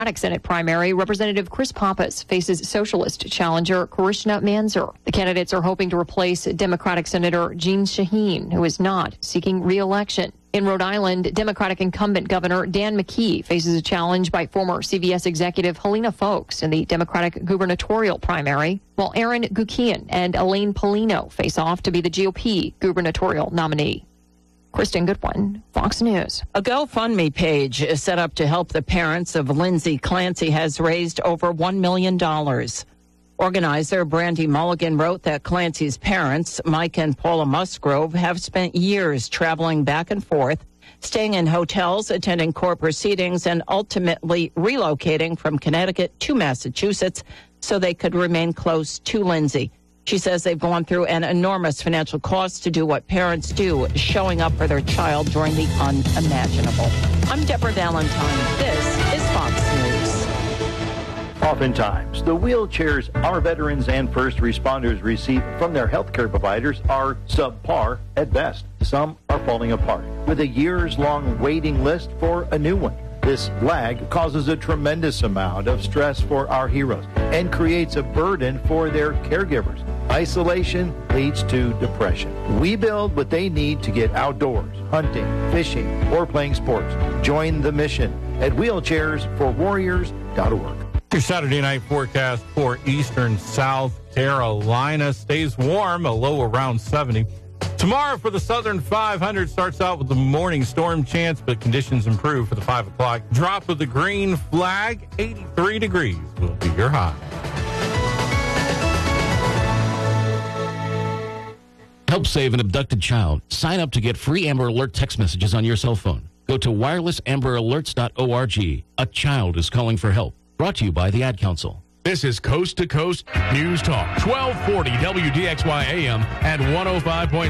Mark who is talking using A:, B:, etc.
A: Senate primary, Representative Chris Pappas faces socialist challenger Karishma Manzur. The candidates are hoping to replace Democratic Senator Jeanne Shaheen, who is not seeking re-election. In Rhode Island, Democratic incumbent Governor Dan McKee faces a challenge by former CVS executive Helena Foulkes in the Democratic gubernatorial primary, while Aaron Gukian and Elaine Polino face off to be the GOP gubernatorial nominee. Kristen Goodwin, Fox News.
B: A GoFundMe page is set up to help the parents of Lindsay Clancy has raised over $1 million. Organizer Brandy Mulligan wrote that Clancy's parents, Mike and Paula Musgrove, have spent years traveling back and forth, staying in hotels, attending court proceedings, and ultimately relocating from Connecticut to Massachusetts so they could remain close to Lindsay. She says they've gone through an enormous financial cost to do what parents do, showing up for their child during the unimaginable. I'm Deborah Valentine. This is Fox News.
C: Oftentimes, the wheelchairs our veterans and first responders receive from their healthcare providers are subpar at best. Some are falling apart, with a years-long waiting list for a new one. This lag causes a tremendous amount of stress for our heroes and creates a burden for their caregivers. Isolation leads to depression. We build what they need to get outdoors, hunting, fishing, or playing sports. Join the mission at wheelchairsforwarriors.org.
D: Your Saturday night forecast for eastern South Carolina stays warm, a low around 70. Tomorrow for the Southern 500 starts out with the morning storm chance, but conditions improve for the 5 o'clock. Drop with the green flag, 83 degrees will be your high.
E: Help save an abducted child. Sign up to get free Amber Alert text messages on your cell phone. Go to wirelessamberalerts.org. A child is calling for help. Brought to you by the Ad Council.
F: This is Coast to Coast News Talk, 1240 WDXY AM at 105.9